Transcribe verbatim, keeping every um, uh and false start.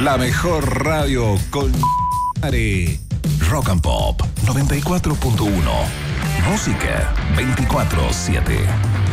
La mejor radio con Rock and Pop noventa y cuatro punto uno. Música veinticuatro siete.